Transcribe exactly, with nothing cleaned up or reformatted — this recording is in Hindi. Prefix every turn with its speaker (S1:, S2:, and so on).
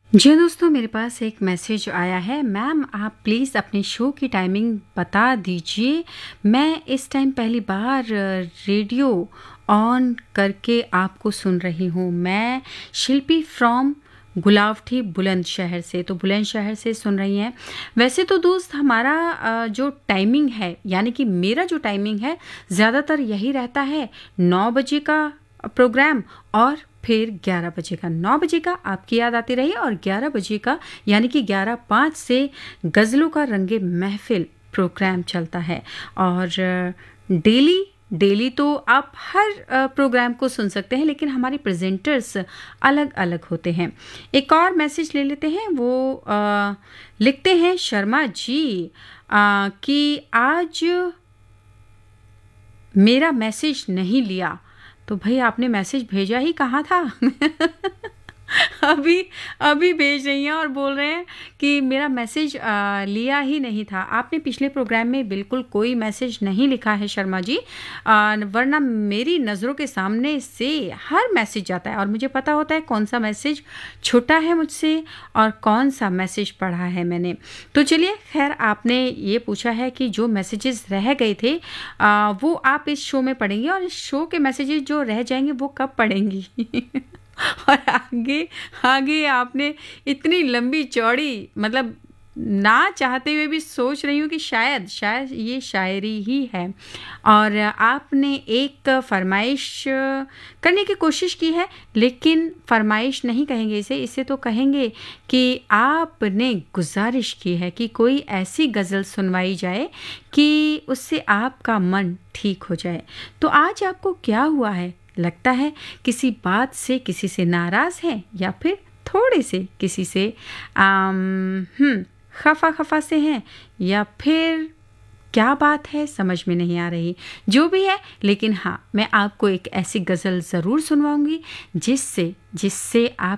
S1: जी दोस्तों, मेरे पास एक मैसेज आया है। मैम, आप प्लीज़ अपने शो की टाइमिंग बता दीजिए। मैं इस टाइम पहली बार रेडियो ऑन करके आपको सुन रही हूँ। मैं शिल्पी फ्रॉम गुलावटी बुलंदशहर से, तो बुलंदशहर से सुन रही हैं। वैसे तो दोस्त हमारा अ, जो टाइमिंग है, यानी कि मेरा जो टाइमिंग है, ज़्यादातर यही रहता है नौ बजे का प्रोग्राम और फिर ग्यारह बजे का। नौ बजे का आपकी याद आती रही और ग्यारह बजे का यानी कि ग्यारह पाँच से गज़लों का रंगे महफ़िल प्रोग्राम चलता है। और डेली डेली तो आप हर अ, प्रोग्राम को सुन सकते हैं, लेकिन हमारे प्रेज़ेंटर्स अलग-अलग होते हैं। एक और मैसेज ले लेते हैं। वो अ, लिखते हैं शर्मा जी अ, कि आज मेरा मैसेज नहीं लिया। तो भई आपने मैसेज भेजा ही कहाँ था? अभी अभी भेज रही हैं और बोल रहे हैं कि मेरा मैसेज अ, लिया ही नहीं था। आपने पिछले प्रोग्राम में बिल्कुल कोई मैसेज नहीं लिखा है शर्मा जी, अ, वरना मेरी नज़रों के सामने से हर मैसेज जाता है और मुझे पता होता है कौन-सा मैसेज छूटा है मुझसे और कौन-सा मैसेज पढ़ा है मैंने। तो चलिए, ख़ैर आपने ये पूछा है कि जो मैसेजेस रह गए थे अ, वो आप इस शो में पढ़ेंगी और इस शो के मैसेजेस जो रह जाएँगे वो कब पढ़ेंगी? और आगे आगे आपने इतनी लंबी चौड़ी, मतलब ना चाहते हुए भी सोच रही हूँ कि शायद शायद ये शायरी ही है। और आपने एक फरमाइश करने की कोशिश की है, लेकिन फरमाइश नहीं कहेंगे इसे, इसे तो कहेंगे कि आपने गुजारिश की है कि कोई ऐसी गज़ल सुनवाई जाए कि उससे आपका मन ठीक हो जाए। तो आज आपको क्या हुआ है? लगता है किसी बात से किसी से नाराज़ हैं, या फिर थोड़े से किसी से आम, हम्म खफा खफा से हैं, या फिर क्या बात है समझ में नहीं आ रही। जो भी है, लेकिन हाँ, मैं आपको एक ऐसी गज़ल ज़रूर सुनवाऊंगी जिससे जिससे आप